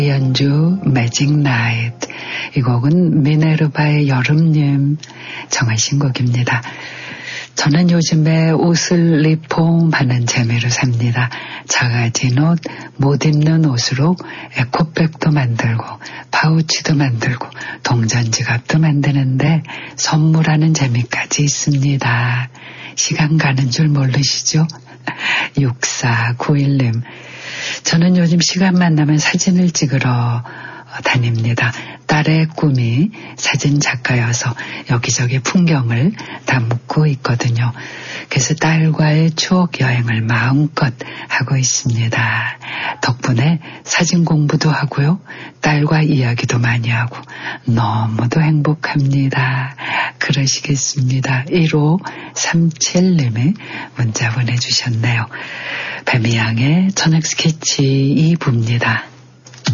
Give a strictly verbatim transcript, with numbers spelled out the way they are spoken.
연주 매직 나이트. 이 곡은 미네르바의 여름님 정하신 곡입니다. 저는 요즘에 옷을 리폼하는 재미로 삽니다. 작아진 옷, 못 입는 옷으로 에코백도 만들고 파우치도 만들고 동전 지갑도 만드는데 선물하는 재미까지 있습니다. 시간 가는 줄 모르시죠? 육사구일님. 저는 요즘 시간만 나면 사진을 찍으러 다닙니다. 딸의 꿈이 사진 작가여서 여기저기 풍경을 담고 있거든요. 그래서 딸과의 추억 여행을 마음껏 하고 있습니다. 덕분에 사진 공부도 하고요. 딸과 이야기도 많이 하고 너무도 행복합니다. 그러시겠습니다. 일오삼칠님이 문자 보내주셨네요. 뱀이양의 저녁 스케치 이 부입니다.